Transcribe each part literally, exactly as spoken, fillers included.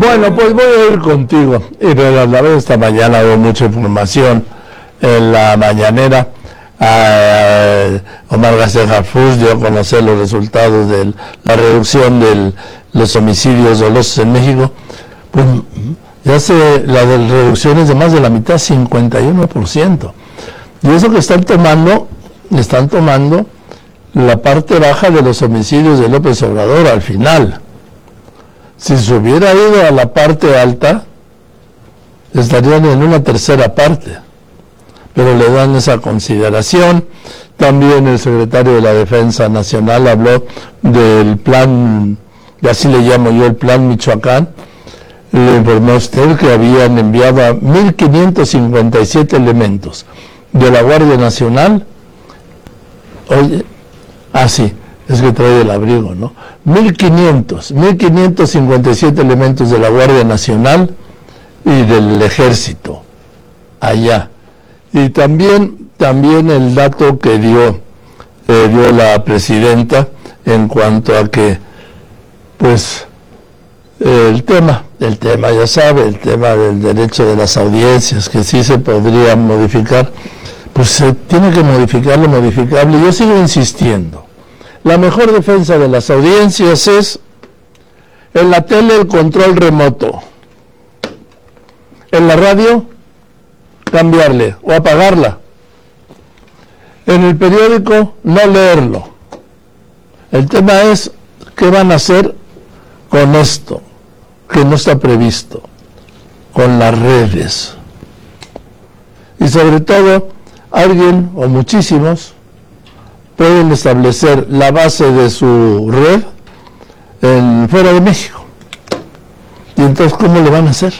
Bueno, pues voy a ir contigo. Y a la vez esta mañana hubo mucha información en la mañanera. Uh, Omar García Harfuch dio a conocer los resultados de la reducción de los homicidios dolosos en México. Pues ya se, la de reducción es de más de la mitad, cincuenta y uno por ciento. Y eso que están tomando, están tomando la parte baja de los homicidios de López Obrador al final. Si se hubiera ido a la parte alta, estarían en una tercera parte. Pero le dan esa consideración. También el secretario de la Defensa Nacional habló del plan, y así le llamo yo, el plan Michoacán. Le informó a usted que habían enviado a mil quinientos cincuenta y siete elementos de la Guardia Nacional. Oye, ah sí, es que trae el abrigo, ¿no? mil quinientos cincuenta y siete elementos de la Guardia Nacional y del Ejército allá. Y también, también el dato que dio, eh, dio la presidenta en cuanto a que, pues, eh, el tema, el tema, ya sabe, el tema del derecho de las audiencias, que sí se podría modificar, pues se tiene que modificar lo modificable. Yo sigo insistiendo. La mejor defensa de las audiencias es en la tele el control remoto, en la radio cambiarle o apagarla, en el periódico no leerlo. El tema es qué van a hacer con esto que no está previsto, con las redes, y sobre todo alguien o muchísimos pueden establecer la base de su red en, fuera de México. Y entonces, ¿cómo le van a hacer?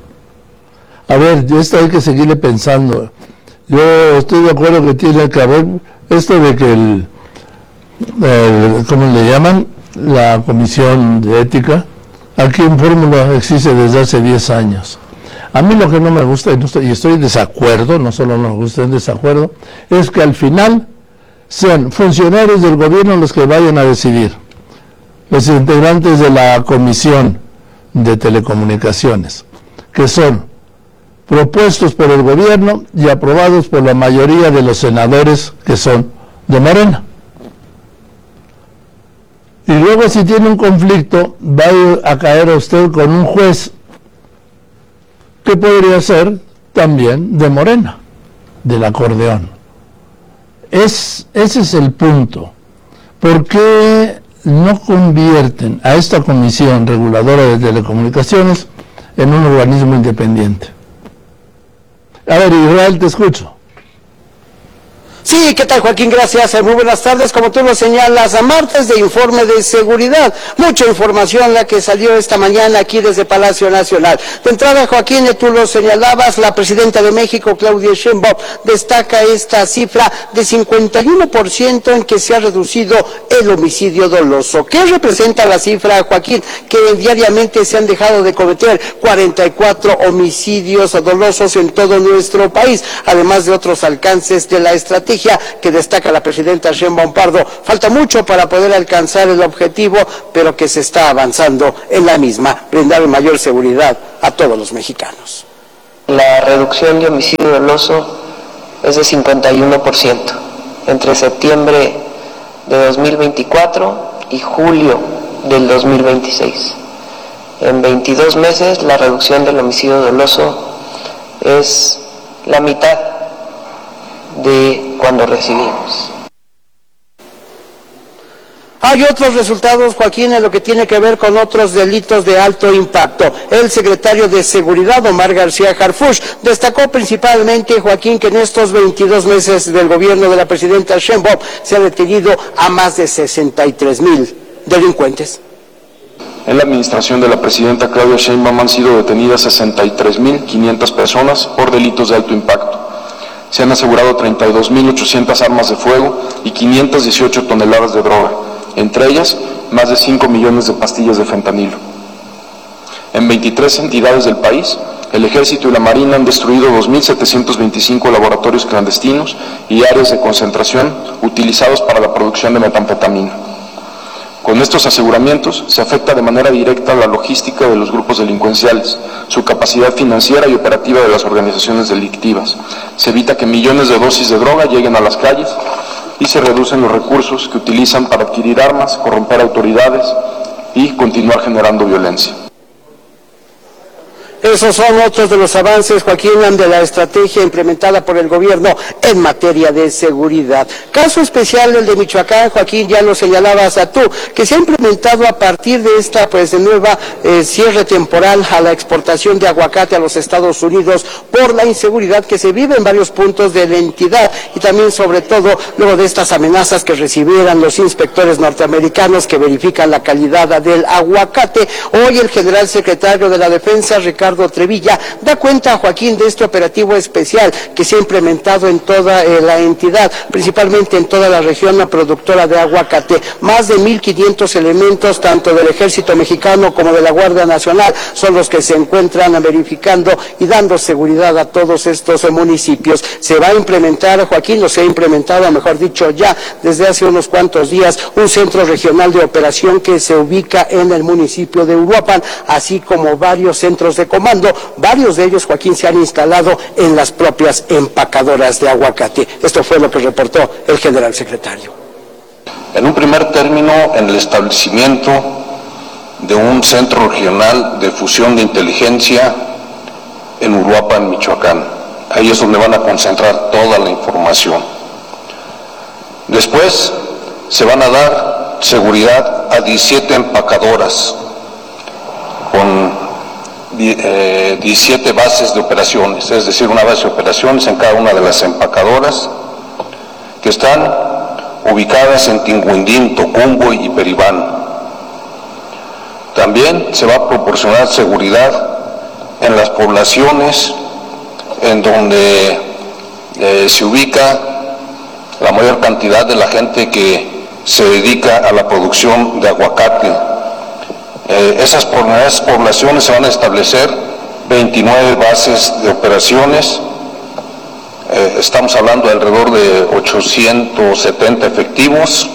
A ver, esto hay que seguirle pensando. Yo estoy de acuerdo que tiene que haber esto de que el, el ¿cómo le llaman? La Comisión de Ética, aquí en Fórmula existe desde hace diez años. A mí lo que no me gusta, y, no estoy, y estoy en desacuerdo, no solo no me gusta, en desacuerdo, es que al final sean funcionarios del gobierno los que vayan a decidir, los integrantes de la Comisión de Telecomunicaciones, que son propuestos por el gobierno y aprobados por la mayoría de los senadores que son de Morena. Y luego, si tiene un conflicto, va a caer a usted con un juez que podría ser también de Morena, del acordeón. Es, ese es el punto. ¿Por qué no convierten a esta Comisión Reguladora de Telecomunicaciones en un organismo independiente? A ver, Israel, te escucho. Sí, ¿qué tal, Joaquín? Gracias, muy buenas tardes. Como tú lo señalas, a martes de informe de seguridad, mucha información la que salió esta mañana aquí desde Palacio Nacional. De entrada, Joaquín, tú lo señalabas, la presidenta de México, Claudia Sheinbaum, destaca esta cifra de cincuenta y uno por ciento en que se ha reducido el homicidio doloso. ¿Qué representa la cifra, Joaquín? Que diariamente se han dejado de cometer cuarenta y cuatro homicidios dolosos en todo nuestro país, además de otros alcances de la estrategia que destaca la presidenta Sheinbaum Pardo. Falta mucho para poder alcanzar el objetivo, pero que se está avanzando en la misma, brindar mayor seguridad a todos los mexicanos. La reducción de homicidio doloso es de cincuenta y uno por ciento entre septiembre de dos mil veinticuatro y julio del dos mil veintiséis. En veintidós meses la reducción del homicidio doloso es la mitad de cuando recibimos. Hay otros resultados, Joaquín, en lo que tiene que ver con otros delitos de alto impacto. El secretario de Seguridad, Omar García Harfuch, destacó principalmente, Joaquín, que en estos veintidós meses del gobierno de la presidenta Sheinbaum se ha detenido a más de sesenta y tres mil delincuentes. En la administración de la presidenta Claudia Sheinbaum han sido detenidas sesenta y tres mil quinientas personas por delitos de alto impacto. Se han asegurado treinta y dos mil ochocientas armas de fuego y quinientas dieciocho toneladas de droga, entre ellas más de cinco millones de pastillas de fentanilo. En veintitrés entidades del país, el Ejército y la Marina han destruido dos mil setecientos veinticinco laboratorios clandestinos y áreas de concentración utilizados para la producción de metanfetamina. Con estos aseguramientos se afecta de manera directa la logística de los grupos delincuenciales, su capacidad financiera y operativa de las organizaciones delictivas. Se evita que millones de dosis de droga lleguen a las calles y se reducen los recursos que utilizan para adquirir armas, corromper autoridades y continuar generando violencia. Esos son otros de los avances, Joaquín, de la estrategia implementada por el gobierno en materia de seguridad. Caso especial el de Michoacán, Joaquín, ya lo señalabas a tú, que se ha implementado a partir de esta pues de nueva eh, cierre temporal a la exportación de aguacate a los Estados Unidos por la inseguridad que se vive en varios puntos de la entidad y también sobre todo luego de estas amenazas que recibieran los inspectores norteamericanos que verifican la calidad del aguacate. Hoy el general secretario de la Defensa, Ricardo Trevilla, da cuenta, Joaquín, de este operativo especial que se ha implementado en toda eh, la entidad, principalmente en toda la región productora de aguacate. Más de mil quinientos elementos, tanto del Ejército Mexicano como de la Guardia Nacional, son los que se encuentran verificando y dando seguridad a todos estos municipios. Se va a implementar, Joaquín, o se ha implementado, mejor dicho, ya desde hace unos cuantos días, un centro regional de operación que se ubica en el municipio de Uruapan, así como varios centros de comando. Varios de ellos, Joaquín, se han instalado en las propias empacadoras de aguacate. Esto fue lo que reportó el general secretario. En un primer término, en el establecimiento de un centro regional de fusión de inteligencia en Uruapan, Michoacán. Ahí es donde van a concentrar toda la información. Después se van a dar seguridad a diecisiete empacadoras con diecisiete bases de operaciones, es decir, una base de operaciones en cada una de las empacadoras que están ubicadas en Tinguindín, Tocumbo y Peribán. También se va a proporcionar seguridad en las poblaciones en donde eh, se ubica la mayor cantidad de la gente que se dedica a la producción de aguacate. Eh, esas poblaciones se van a establecer veintinueve bases de operaciones, eh, estamos hablando de alrededor de ochocientos setenta efectivos.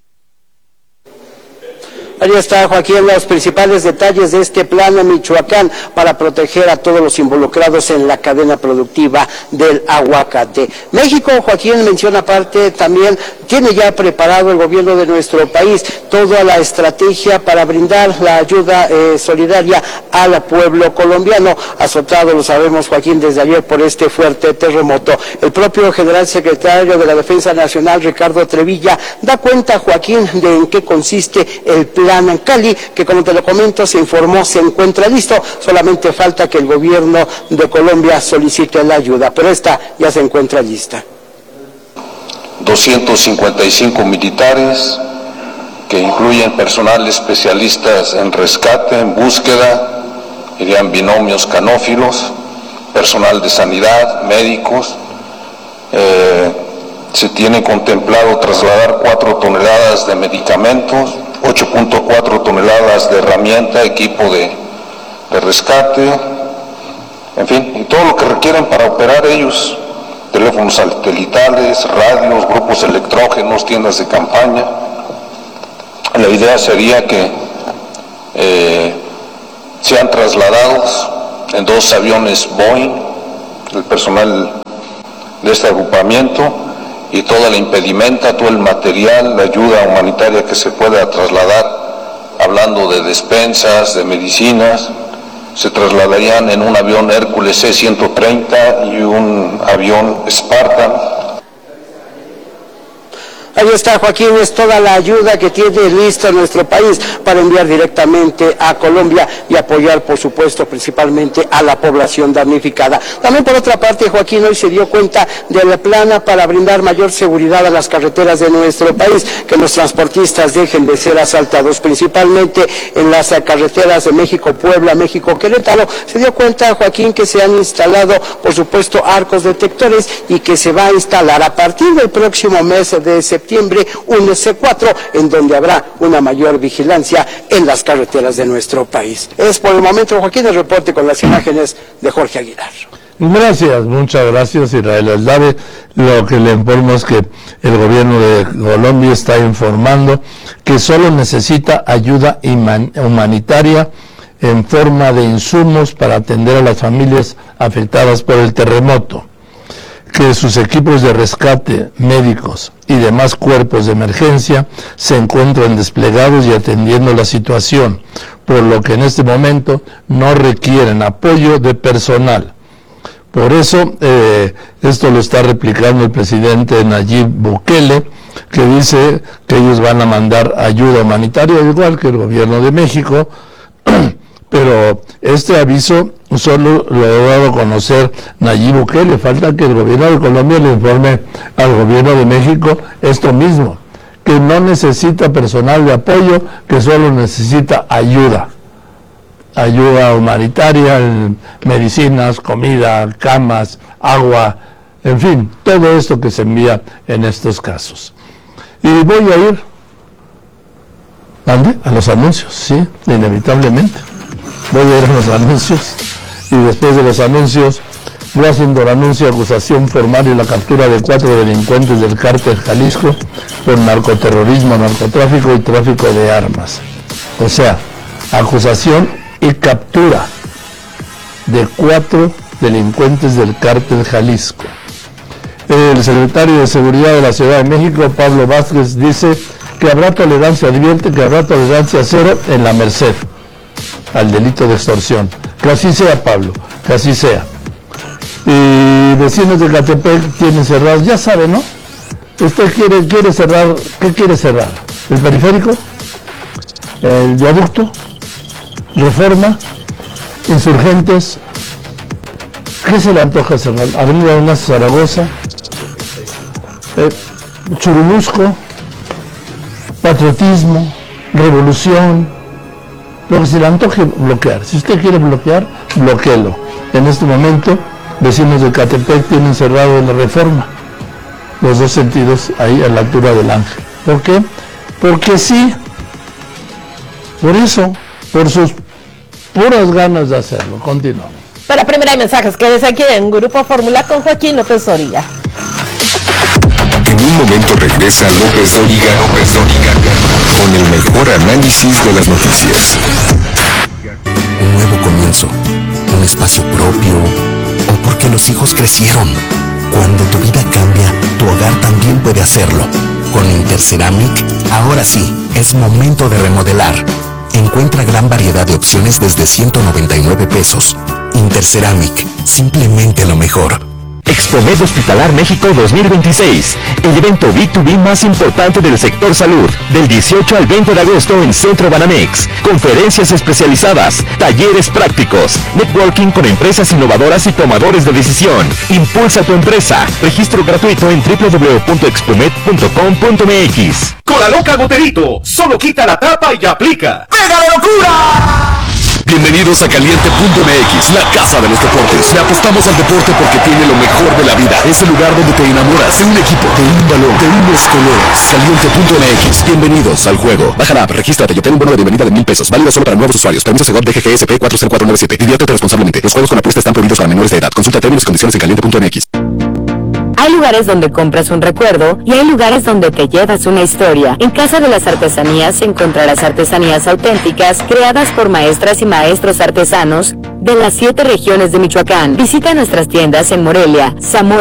Ahí está, Joaquín, los principales detalles de este plan en Michoacán para proteger a todos los involucrados en la cadena productiva del aguacate. México, Joaquín, menciona aparte también, tiene ya preparado el gobierno de nuestro país toda la estrategia para brindar la ayuda eh, solidaria al pueblo colombiano, azotado, lo sabemos, Joaquín, desde ayer por este fuerte terremoto. El propio general secretario de la Defensa Nacional, Ricardo Trevilla, da cuenta, Joaquín, de en qué consiste el plan en Cali, que como te lo comento, se informó, se encuentra listo, solamente falta que el gobierno de Colombia solicite la ayuda, pero esta ya se encuentra lista. doscientos cincuenta y cinco militares, que incluyen personal especialistas en rescate, en búsqueda, irían binomios canófilos, personal de sanidad, médicos. Eh, se tiene contemplado trasladar cuatro toneladas de medicamentos, ocho punto cuatro toneladas de herramienta, equipo de, de rescate, en fin, y todo lo que requieren para operar ellos, teléfonos satelitales, radios, grupos electrógenos, tiendas de campaña. La idea sería que eh, sean trasladados en dos aviones Boeing, el personal de este agrupamiento, y toda la impedimenta, todo el material, la ayuda humanitaria que se pueda trasladar, hablando de despensas, de medicinas, se trasladarían en un avión Hércules C ciento treinta y un avión Spartan. Ahí está, Joaquín, es toda la ayuda que tiene lista nuestro país para enviar directamente a Colombia y apoyar, por supuesto, principalmente a la población damnificada. También, por otra parte, Joaquín hoy se dio cuenta de la plana para brindar mayor seguridad a las carreteras de nuestro país, que los transportistas dejen de ser asaltados, principalmente en las carreteras de México-Puebla, México-Querétaro. Se dio cuenta, Joaquín, que se han instalado, por supuesto, arcos detectores y que se va a instalar a partir del próximo mes de septiembre un C cuatro, en donde habrá una mayor vigilancia en las carreteras de nuestro país. Es por el momento, Joaquín, el reporte con las imágenes de Jorge Aguilar. Gracias, muchas gracias, Israel Aldave. Lo que le informo es que el gobierno de Colombia está informando que solo necesita ayuda humanitaria en forma de insumos para atender a las familias afectadas por el terremoto, que sus equipos de rescate, médicos y demás cuerpos de emergencia se encuentran desplegados y atendiendo la situación, por lo que en este momento no requieren apoyo de personal. Por eso, eh, esto lo está replicando el presidente Nayib Bukele, que dice que ellos van a mandar ayuda humanitaria, igual que el gobierno de México, pero este aviso solo lo ha dado a conocer Nayib Bukele. Falta que el gobierno de Colombia le informe al gobierno de México esto mismo, que no necesita personal de apoyo, que solo necesita ayuda. Ayuda humanitaria, medicinas, comida, camas, agua, en fin, todo esto que se envía en estos casos. Y voy a ir, ¿dónde? A los anuncios, sí, inevitablemente. Voy a ir a los anuncios y después de los anuncios, Washington anuncia acusación formal y la captura de cuatro delincuentes del cártel Jalisco por narcoterrorismo, narcotráfico y tráfico de armas. O sea, acusación y captura de cuatro delincuentes del cártel Jalisco. El secretario de Seguridad de la Ciudad de México, Pablo Vázquez, dice que habrá tolerancia, advierte que habrá tolerancia cero en la merced al delito de extorsión. Que así sea, Pablo, que así sea. Y vecinos de Catepec tienen cerrados, ya sabe, ¿no? Usted quiere, quiere cerrar, ¿qué quiere cerrar? ¿El periférico? ¿El viaducto? Reforma, Insurgentes, ¿qué se le antoja cerrar? Avenida Ignacio Zaragoza, eh, Churubusco, Patriotismo, Revolución, lo que se le antoje bloquear. Si usted quiere bloquear, bloquéelo. En este momento, vecinos de Catepec tienen cerrado la Reforma, los dos sentidos ahí a la altura del Ángel. ¿Por qué? Porque sí, por eso, por sus puras ganas de hacerlo. Continuamos. Para primera hay mensajes, quédese aquí en Grupo Fórmula con Joaquín López Dóriga. En un momento regresa López Dóriga, López Dóriga, con el mejor análisis de las noticias. Un nuevo comienzo, un espacio propio, o porque los hijos crecieron. Cuando tu vida cambia, tu hogar también puede hacerlo. Con Interceramic, ahora sí, es momento de remodelar. Encuentra gran variedad de opciones desde ciento noventa y nueve pesos. Interceramic, simplemente lo mejor. Expomed Hospitalar México dos mil veintiséis, el evento B dos B más importante del sector salud, del dieciocho al veinte de agosto en Centro Banamex. Conferencias especializadas, talleres prácticos, networking con empresas innovadoras y tomadores de decisión. Impulsa tu empresa. Registro gratuito en doble u doble u doble u punto expomed punto com punto m x. Con la loca Goterito, solo quita la tapa y aplica. ¡Pega la locura! Bienvenidos a Caliente punto m x, la casa de los deportes. Le apostamos al deporte porque tiene lo mejor de la vida. Es el lugar donde te enamoras de un equipo, de un balón, de unos colores. Caliente punto m x, bienvenidos al juego. Baja la app, regístrate y obtén un bono de bienvenida de mil pesos. Válido solo para nuevos usuarios. Permiso Segov D G G S P cuatro cero cuatro nueve siete. Diviértete responsablemente. Los juegos con apuesta están prohibidos para menores de edad. Consulta términos y condiciones en Caliente punto m x. Hay lugares donde compras un recuerdo y hay lugares donde te llevas una historia. En Casa de las Artesanías encontrarás artesanías auténticas creadas por maestras y maestros artesanos de las siete regiones de Michoacán. Visita nuestras tiendas en Morelia, Zamora,